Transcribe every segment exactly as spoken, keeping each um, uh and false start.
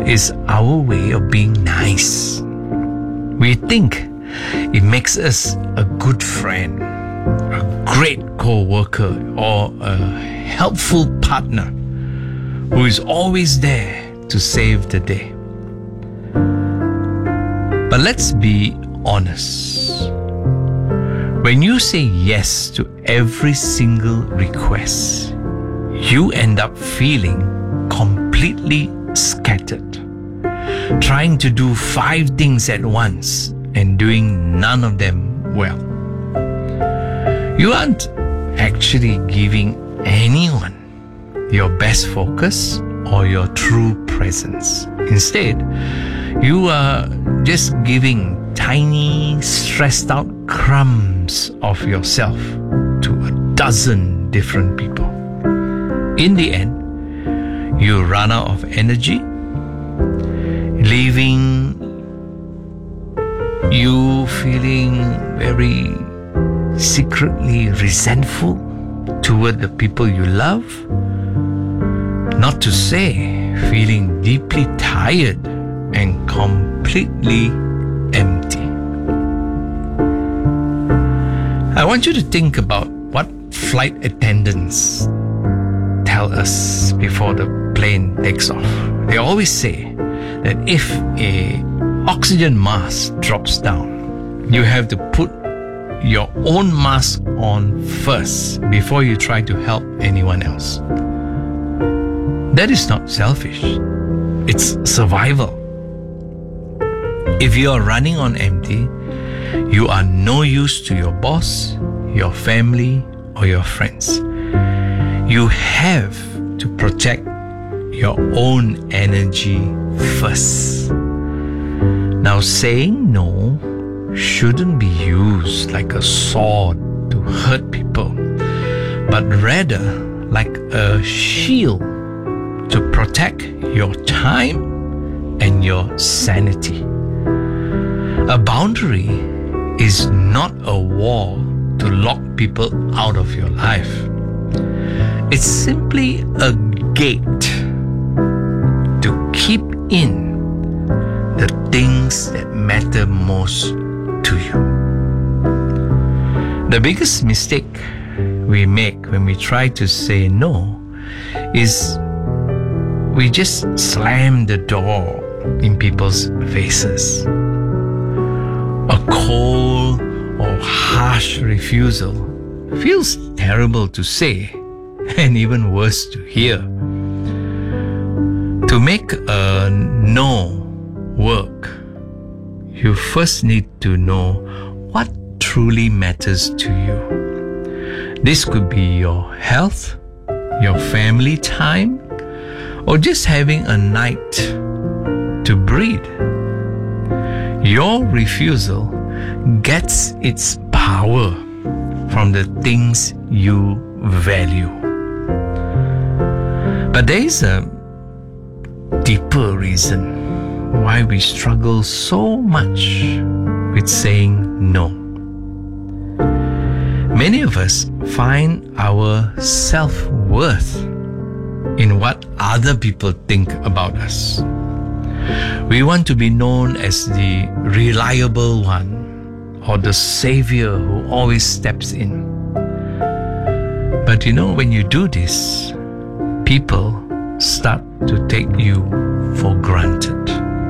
is our way of being nice. We think it makes us a good friend, a great co-worker, or a helpful partner who is always there to save the day. But let's be honest. When you say yes to every single request, you end up feeling completely scattered, trying to do five things at once and doing none of them well. You aren't actually giving anyone your best focus or your true presence. Instead, you are just giving tiny, stressed out crumbs of yourself to a dozen different people. In the end, you run out of energy, leaving you feeling very secretly resentful toward the people you love, not to say feeling deeply tired and completely empty. I want you to think about what flight attendants tell us before the plane takes off. They always say that if a oxygen mask drops down, you have to put your own mask on first before you try to help anyone else. That is not selfish. It's survival. If you are running on empty, you are no use to your boss, your family, or your friends. You have to protect your own energy first. Now, saying no shouldn't be used like a sword to hurt people, but rather like a shield to protect your time and your sanity. A boundary is not a wall to lock people out of your life. It's simply a gate to keep in the things that matter most to you. The biggest mistake we make when we try to say no is we just slam the door in people's faces. A cold or harsh refusal feels terrible to say and even worse to hear. To make a no work, you first need to know what truly matters to you. This could be your health, your family time, or just having a night to breathe. Your refusal gets its power from the things you value. But there is a deeper reason why we struggle so much with saying no. Many of us find our self-worth in what other people think about us. We want to be known as the reliable one or the savior who always steps in. But you know, when you do this, people start to take you for granted.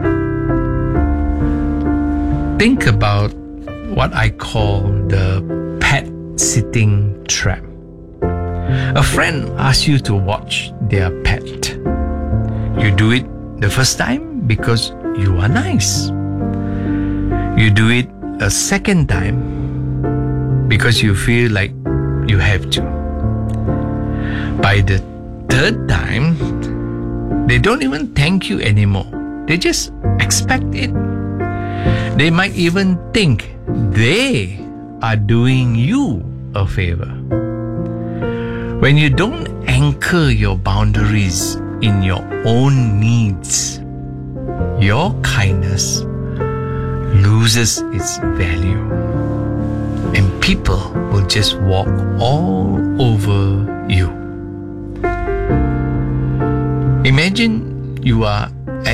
Think about what I call the pet sitting trap. A friend asks you to watch their pet. You do it the first time because you are nice. You do it a second time because you feel like you have to. By the third time, they don't even thank you anymore. They just expect it. They might even think they are doing you a favor. When you don't anchor your boundaries in your own needs, your kindness loses its value, and people will just walk all over you. Imagine you are